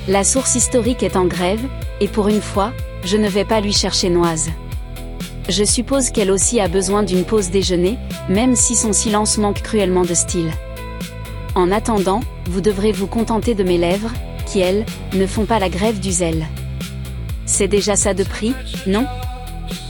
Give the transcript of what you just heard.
La source historique est en grève, et pour une fois, je ne vais pas lui chercher noise. Je suppose qu'elle aussi a besoin d'une pause déjeuner, même si son silence manque cruellement de style. En attendant, vous devrez vous contenter de mes lèvres, qui elles, ne font pas la grève du zèle. C'est déjà ça de prix, non ?